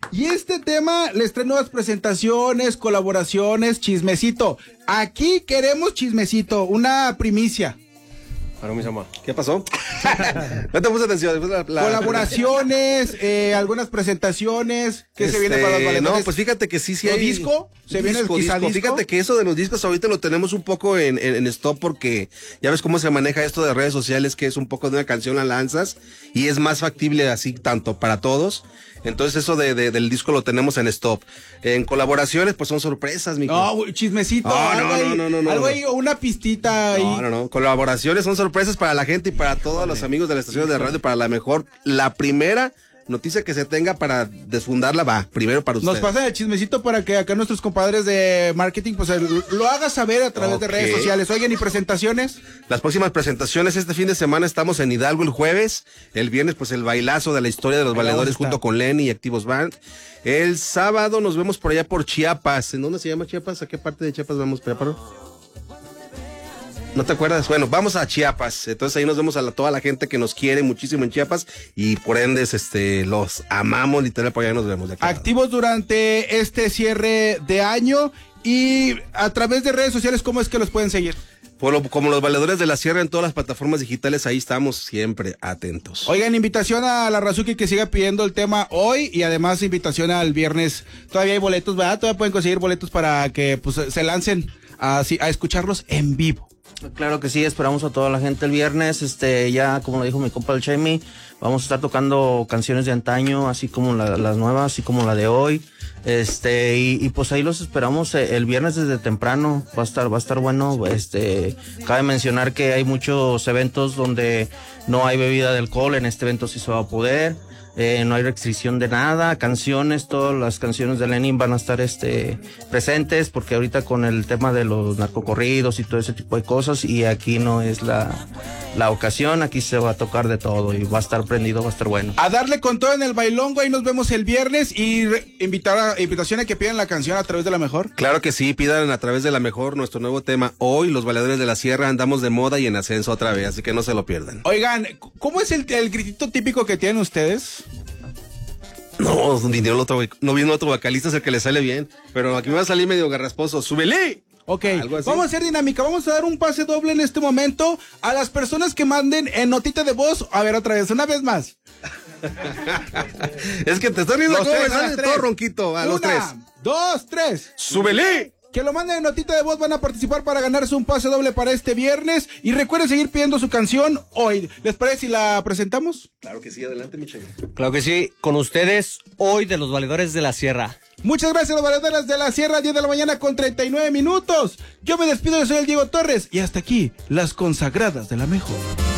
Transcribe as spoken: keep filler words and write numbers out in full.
Y este tema les trae nuevas presentaciones, colaboraciones, chismecito. Aquí queremos chismecito, una primicia. Bueno, mis amor, ¿qué pasó? No te puse atención. La, la... Colaboraciones, eh, algunas presentaciones. ¿Qué este, se viene para los valedores? No, pues fíjate que sí, sí hay... ¿Disco? ¿Se viene disco, el disco. disco? Fíjate que eso de los discos ahorita lo tenemos un poco en, en, en stop porque ya ves cómo se maneja esto de redes sociales, que es un poco de una canción la lanzas y es más factible así tanto para todos. Entonces eso de, de, del disco lo tenemos en stop. En colaboraciones, pues son sorpresas, mi No, chismecito. No, algo no, ahí, no, no, no, no. Algo ahí, una pistita ahí. No, no, no. Colaboraciones son sorpresas para la gente y para todos los amigos de la estación de radio, para la mejor, la primera noticia que se tenga para desfundarla va, primero para ustedes. Nos pasan el chismecito para que acá nuestros compadres de marketing pues el, lo haga saber a través okay. de redes sociales. Oigan, ¿y presentaciones? Las próximas presentaciones este fin de semana estamos en Hidalgo el jueves, el viernes pues el bailazo de la historia de los valedores junto con Lenny y Activos Band. El sábado nos vemos por allá por Chiapas. ¿En dónde se llama Chiapas? ¿A qué parte de Chiapas vamos, Peparo? ¿No te acuerdas? Bueno, vamos a Chiapas. Entonces ahí nos vemos a la, toda la gente que nos quiere muchísimo en Chiapas y por ende este, los amamos, literal, por allá nos vemos. De Activos durante este cierre de año y a través de redes sociales, ¿cómo es que los pueden seguir? Por lo, como los valedores de la sierra en todas las plataformas digitales, ahí estamos siempre atentos. Oigan, invitación a la Razuki que siga pidiendo el tema hoy y además invitación al viernes. Todavía hay boletos, ¿verdad? Todavía pueden conseguir boletos para que pues se lancen a, a escucharlos en vivo. Claro que sí, esperamos a toda la gente el viernes, este, ya como lo dijo mi compa el Chemi, vamos a estar tocando canciones de antaño, así como la, las nuevas, así como la de hoy, este, y, y pues ahí los esperamos el viernes desde temprano, va a estar, va a estar bueno, este, cabe mencionar que hay muchos eventos donde no hay bebida de alcohol, en este evento sí se va a poder. Eh, no hay restricción de nada, canciones, todas las canciones de Lenin van a estar este, presentes, porque ahorita con el tema de los narcocorridos y todo ese tipo de cosas, y aquí no es la, la ocasión, aquí se va a tocar de todo y va a estar prendido, va a estar bueno. A darle con todo en el bailongo, ahí nos vemos el viernes y re- invitar a, invitación a que pidan la canción a través de La Mejor. Claro que sí, pidan a través de La Mejor nuestro nuevo tema. Hoy los valedores de la sierra andamos de moda y en ascenso otra vez, así que no se lo pierdan. Oigan, ¿cómo es el, el gritito típico que tienen ustedes? No, vino el otro, no vino otro vocalista, es el que le sale bien, pero aquí me va a salir medio garrasposo. ¡Súbele! Ok, vamos a hacer dinámica, vamos a dar un pase doble en este momento a las personas que manden en notita de voz. A ver, otra vez, una vez más. Es que te están viendo Los cómo tres, me sale a las todo tres. ronquito. A Una, los tres. dos, tres. ¡Súbele! Que lo manden en notita de voz, van a participar para ganarse un pase doble para este viernes. Y recuerden seguir pidiendo su canción hoy. ¿Les parece si la presentamos? Claro que sí, adelante, mi Chemi. Claro que sí, con ustedes hoy de los valedores de la sierra. Muchas gracias, los valedores de la sierra, diez de la mañana con treinta y nueve minutos. Yo me despido, yo soy el Diego Torres. Y hasta aquí, las consagradas de La Mejor.